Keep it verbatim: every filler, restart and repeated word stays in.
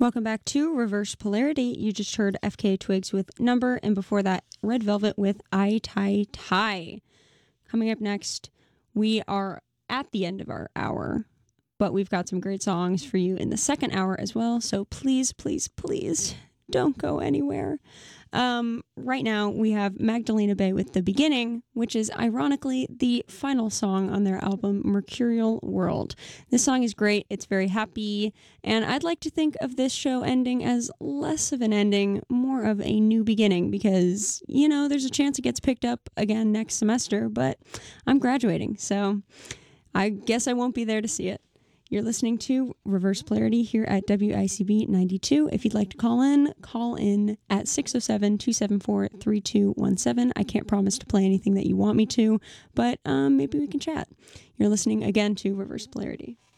Welcome back to Reverse Polarity. You just heard F K Twigs with Number, and before that, Red Velvet with I Tai Tai. Coming up next, we are at the end of our hour, but we've got some great songs for you in the second hour as well, so please, please, please don't go anywhere. Um, right now, we have Magdalena Bay with The Beginning, which is ironically the final song on their album Mercurial World. This song is great. It's very happy, and I'd like to think of this show ending as less of an ending, more of a new beginning, because, you know, there's a chance it gets picked up again next semester, but I'm graduating, so I guess I won't be there to see it. You're listening to Reverse Polarity here at W I C B ninety-two. If you'd like to call in, call in at six oh seven, two seven four, three two one seven. I can't promise to play anything that you want me to, but um, maybe we can chat. You're listening again to Reverse Polarity.